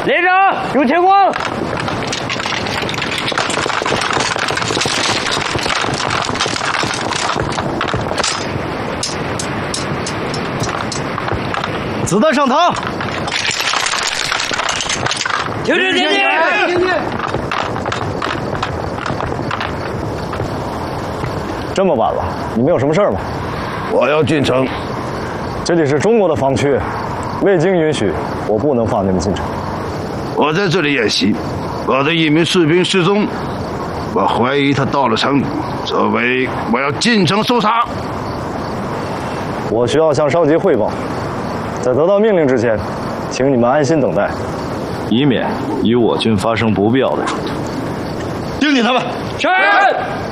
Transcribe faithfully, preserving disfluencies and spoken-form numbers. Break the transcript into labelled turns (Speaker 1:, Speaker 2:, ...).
Speaker 1: 连长，有情况。
Speaker 2: 子弹上膛。
Speaker 1: 停止前进！
Speaker 2: 这么晚了，你们有什么事儿吗？
Speaker 3: 我要进城。
Speaker 2: 这里是中国的防区，未经允许，我不能放你们进城。
Speaker 3: 我在这里演习，我的一名士兵失踪，我怀疑他到了城，所以我要进城搜查。
Speaker 2: 我需要向上级汇报，在得到命令之前，请你们安心等待，
Speaker 4: 以免与我军发生不必要的冲突。
Speaker 2: 盯紧他们。
Speaker 1: 是。